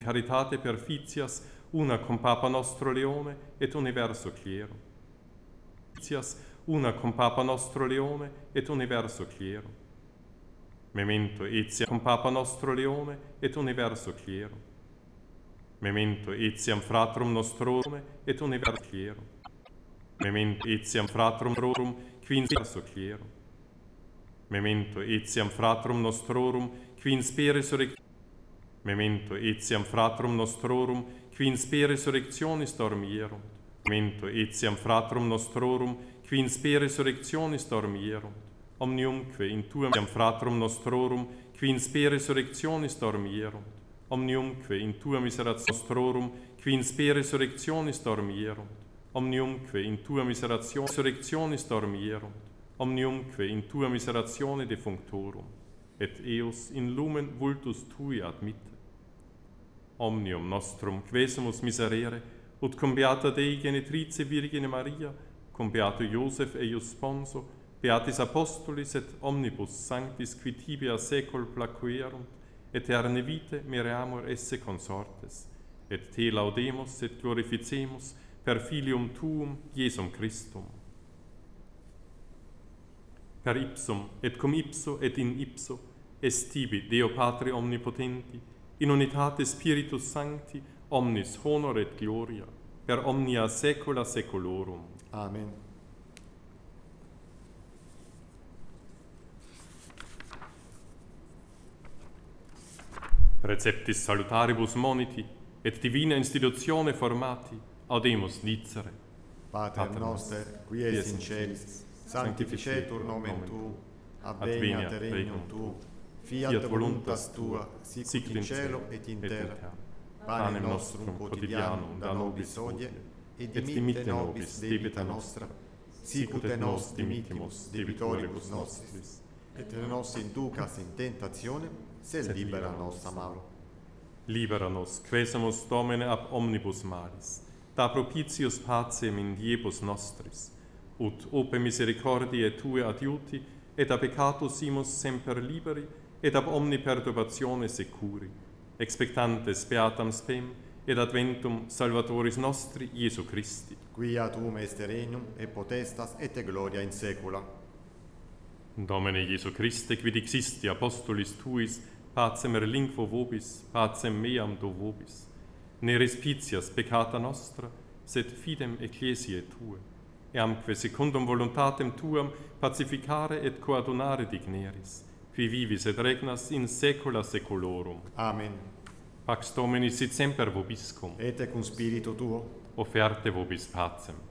caritate perficias, una cum Papa nostro Leone et universo clero. Una cum Papa nostro Leone et universo clero. Memento etiam cum Papa nostro Leone et universo clero. Memento etiam fratrum nostrorum et universo clero. Memento etiam fratrum nostrorum qui in verso clero. Memento etiam fratrum nostrorum qui in spere resurrectionis. Memento etiam fratrum nostrorum qui in spere resurrectionis dormierunt. Memento etiam fratrum nostrorum qui in spere resurrectionis dormierunt. Omniumque in tuam fratrum nostrorum qui in spere resurrectionis dormierunt. Omniumque in tua miseratio nostrorum qui in spere resurrectionis dormierunt. Omniumque in tua miseratio resurrectionis dormierunt. Omniumque in tua miseratione defunctorum. Et eos in lumen vultus tui admitte. Omnium nostrum quesumus miserere, ut cum beata Dei genitrice Virgine Maria, cum beato Iosef eius sponso, beatis apostolis et omnibus sanctis qui tibia secul placuerunt, eterne vitae mereamur esse consortes, et te laudemus et glorificemus per filium tuum Iesum Christum. Per ipsum et cum ipso et in ipso est tibi Deo Patre omnipotenti, in unitate Spiritus Sancti, omnis honor et gloria, per omnia saecula saeculorum. Amen. Preceptis salutaribus moniti, et divina institutione formati, audemus dicere. Pater noster, qui es in celis, sanctificetur nomen tuum, adveniat regnum tuum, fiat voluntas tua, sicut in cielo et in terra. Panem nostrum quotidianum da nobis hodie, et dimitte nobis debita nostra, sicut et nos dimittimus debitoribus nostris, et ne nos inducas in tentationem, sed libera nos a malo. Libera nos, quesumus Domine ab omnibus malis, da propitius pacem in diebus nostris, ut ope misericordiae Tue adiuti, et a peccatus imus semper liberi, et ab omni perturbatione securi, expectantes beatam spem, et adventum Salvatoris nostri Iesu Christi. Quia tuum est regnum, et potestas, et gloria in saecula. Domine Iesu Christe, quid existi apostolis Tuis, pacem relinquo vobis, pacem meam do vobis. Ne respicias peccata nostra, sed fidem ecclesiae Tue, eamque secundum voluntatem Tuam pacificare et coadunare digneris, qui vivis et regnas in saecula saeculorum. Amen. Pax Domini sit semper vobiscum. Et cum spiritu tuo. Offerte vobis pacem.